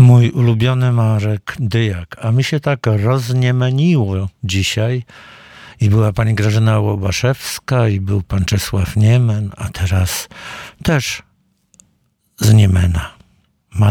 Mój ulubiony Marek Dyjak, a mi się tak rozniemeniło dzisiaj i była pani Grażyna Łobaszewska i był pan Czesław Niemen, a teraz też z Niemena.